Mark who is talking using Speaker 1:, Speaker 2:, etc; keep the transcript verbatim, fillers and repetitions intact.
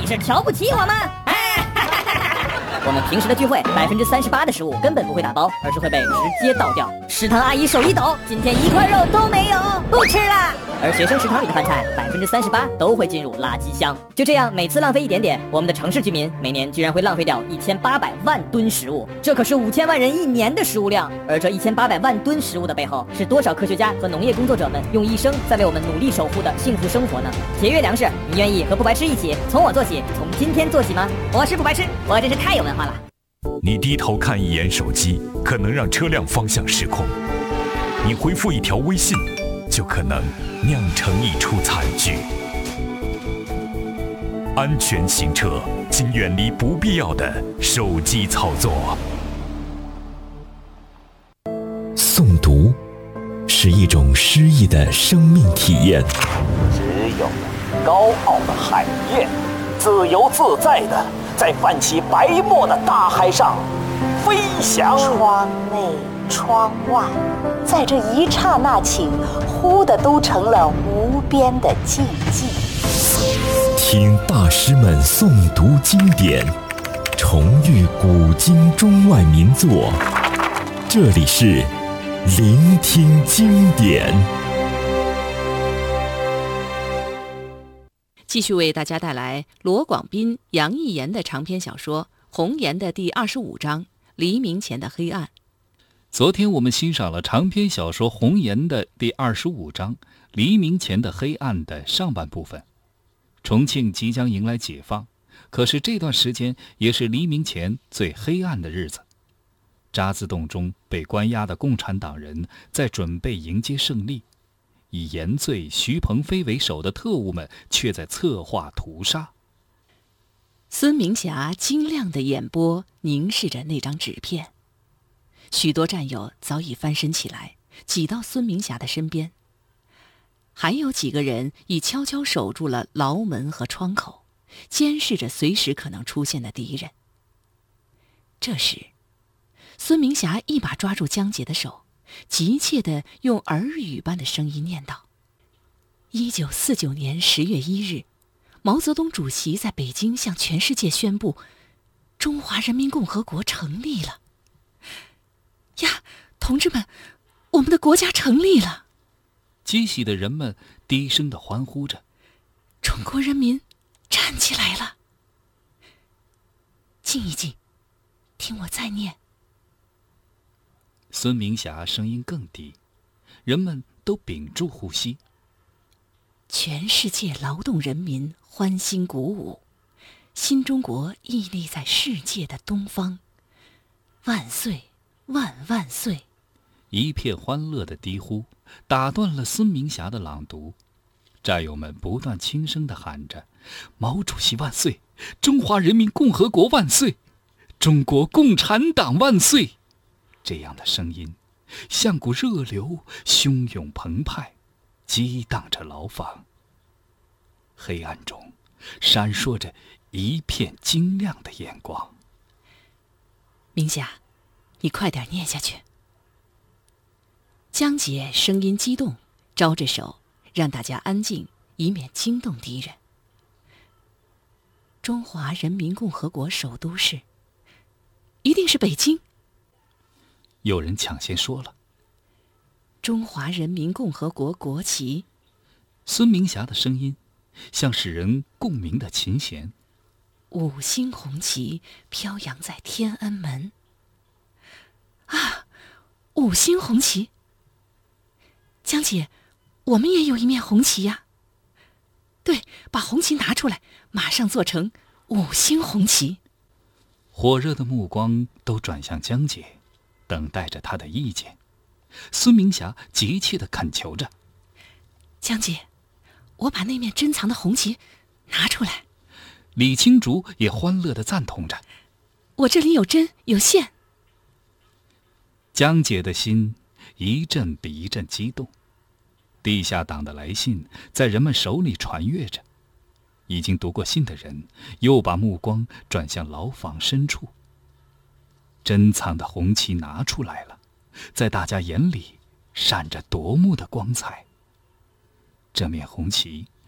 Speaker 1: 是瞧不起我吗？我们平时的聚会，百分之三十八的食物根本不会打包，而是会被直接倒掉。食堂阿姨手一抖，今天一块肉都没有，不吃了。而学生食堂里的饭菜，百分之三十八都会进入垃圾箱。就这样，每次浪费一点点，我们的城市居民每年居然会浪费掉一千八百万吨食物，这可是五千万人一年的食物量。而这一千八百万吨食物的背后，是多少科学家和农业工作者们用一生在为我们努力守护的幸福生活呢？节约粮食，你愿意和不白痴一起从我做起，从今天做起吗？我是不白痴，我真是太有文化了。
Speaker 2: 你低头看一眼手机，可能让车辆方向失控；你回复一条微信，就可能酿成一出惨剧。安全行车，请远离不必要的手机操作。诵读是一种诗意的生命体验。
Speaker 3: 只有高傲的海燕，自由自在的在泛起白沫的大海上飞翔。
Speaker 4: 窗内窗外，在这一刹那起，忽的都成了无边的静寂。
Speaker 2: 听大师们诵读经典，重遇古今中外名作，这里是聆听经典。
Speaker 5: 继续为大家带来罗广斌、杨逸言的长篇小说《红岩》的第二十五章《黎明前的黑暗》。
Speaker 6: 昨天我们欣赏了长篇小说《红岩》的第二十五章《黎明前的黑暗》的上半部分。重庆即将迎来解放，可是这段时间也是黎明前最黑暗的日子。渣滓洞中被关押的共产党人在准备迎接胜利，以严罪徐鹏飞为首的特务们却在策划屠杀。
Speaker 5: 孙明霞晶亮的眼波凝视着那张纸片，许多战友早已翻身起来，挤到孙明霞的身边。还有几个人已悄悄守住了牢门和窗口，监视着随时可能出现的敌人。这时，孙明霞一把抓住江姐的手，急切地用耳语般的声音念道：一九四九年十月一日，毛泽东主席在北京向全世界宣布，中华人民共和国成立了。呀，同志们，我们的国家成立了！
Speaker 6: 激喜的人们低声地欢呼着：
Speaker 5: 中国人民站起来了！静一静，听我再念。
Speaker 6: 孙明霞声音更低，人们都屏住呼吸。
Speaker 5: 全世界劳动人民欢欣鼓舞，新中国屹立在世界的东方，万岁万万岁！
Speaker 6: 一片欢乐的低呼打断了孙明霞的朗读。战友们不断轻声地喊着：毛主席万岁，中华人民共和国万岁，中国共产党万岁！这样的声音像股热流，汹涌澎湃，激荡着牢房。黑暗中闪烁着一片晶亮的眼光。
Speaker 5: 明霞，你快点念下去。江姐声音激动，招着手让大家安静，以免惊动敌人。中华人民共和国首都是，一定是北京。
Speaker 6: 有人抢先说了：
Speaker 5: 中华人民共和国国旗。
Speaker 6: 孙明霞的声音像使人共鸣的琴弦。
Speaker 5: 五星红旗飘扬在天安门。啊，五星红旗！江姐，我们也有一面红旗呀。对，把红旗拿出来，马上做成五星红旗。
Speaker 6: 火热的目光都转向江姐，等待着她的意见。孙明霞急切地恳求着：
Speaker 5: 江姐，我把那面珍藏的红旗拿出来。
Speaker 6: 李青竹也欢乐地赞同着：
Speaker 5: 我这里有针有线。
Speaker 6: 江姐的心一阵比一阵激动。地下党的来信在人们手里传阅着，已经读过信的人又把目光转向牢房深处。珍藏的红旗拿出来了，在大家眼里闪着夺目的光彩。这面红旗